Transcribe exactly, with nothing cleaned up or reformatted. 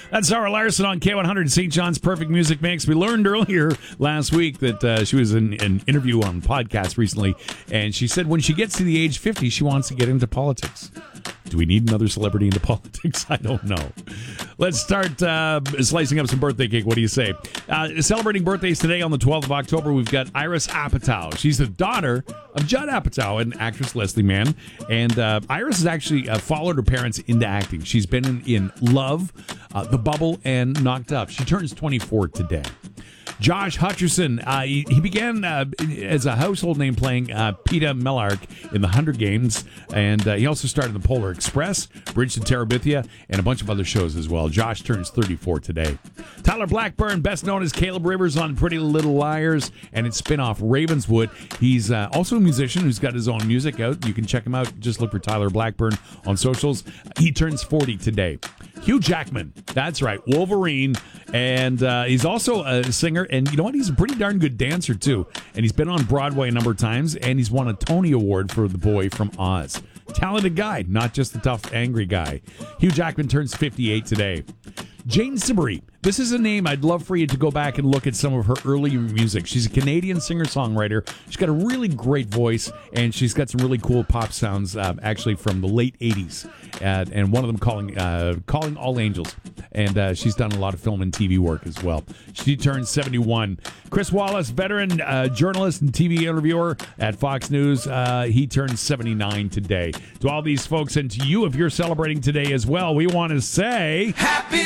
That's Zara Larson on K one hundred, Saint John's Perfect Music Mix. We learned earlier last week that uh, she was in an interview on podcast recently, and she said when she gets to the age fifty, she wants to get into politics. Do we need another celebrity into politics? I don't know. Let's start uh, slicing up some birthday cake. What do you say? Uh, celebrating birthdays today on the twelfth of October, we've got Iris Apatow. She's the daughter of Judd Apatow and actress Leslie Mann. And uh, Iris has actually uh, followed her parents into acting. She's been in, in Love, uh, The Bubble, and Knocked Up. She turns twenty-four today. Josh Hutcherson, uh, he, he began uh, as a household name playing uh, Peeta Mellark in the Hunger Games, and uh, he also starred in the Polar Express, Bridge to Terabithia, and a bunch of other shows as well. Josh turns thirty-four today. Tyler Blackburn, best known as Caleb Rivers on Pretty Little Liars and its spinoff Ravenswood. He's uh, also a musician who's got his own music out. You can check him out. Just look for Tyler Blackburn on socials. He turns forty today. Hugh Jackman, that's right, Wolverine, and uh, he's also a singer, and you know what? He's a pretty darn good dancer, too, and he's been on Broadway a number of times, and he's won a Tony Award for The Boy from Oz. Talented guy, not just the tough, angry guy. Hugh Jackman turns fifty-eight today. Jane Siberry. This is a name I'd love for you to go back and look at some of her earlier music. She's a Canadian singer-songwriter. She's got a really great voice, and she's got some really cool pop sounds, uh, actually from the late eighties, uh, and one of them calling uh, calling All Angels. And uh, she's done a lot of film and T V work as well. She turns seventy-one. Chris Wallace, veteran uh, journalist and T V interviewer at Fox News, uh, he turns seventy-nine today. To all these folks, and to you, if you're celebrating today as well, we want to say... Happy